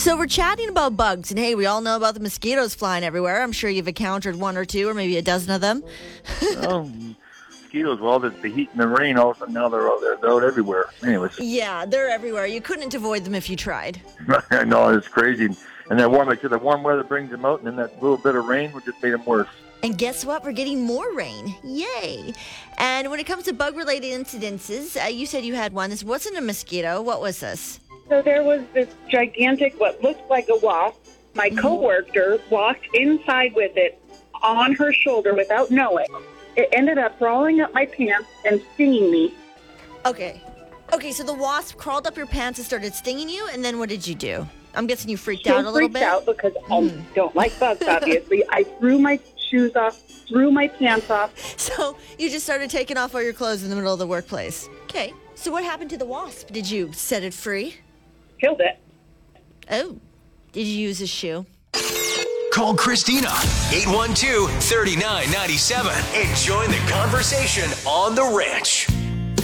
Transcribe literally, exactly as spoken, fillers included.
So we're chatting about bugs, and hey, we all know about the mosquitoes flying everywhere. I'm sure you've encountered one or two, or maybe a dozen of them. Oh, mosquitoes, well, the, the heat and the rain, all of a sudden now they're out, they're, they're out everywhere. Anyways. Yeah, they're everywhere. You couldn't avoid them if you tried. I know, it's crazy. And that warm, like I said, the warm weather brings them out, and then that little bit of rain would just make them worse. And guess what? We're getting more rain. Yay. And when it comes to bug-related incidences, uh, you said you had one. This wasn't a mosquito. What was this? So there was this gigantic, what looked like a wasp. My coworker walked inside with it on her shoulder without knowing. It ended up crawling up my pants and stinging me. Okay. Okay, so the wasp crawled up your pants and started stinging you, and then what did you do? I'm guessing you freaked So out a little freaked bit? out because I don't like bugs, obviously. I threw my shoes off, threw my pants off. So you just started taking off all your clothes in the middle of the workplace. Okay. So what happened to the wasp? Did you set it free? Killed it. Oh. Did you use a shoe? Call Christina, eight one two, three nine nine seven, and join the conversation on The Ranch.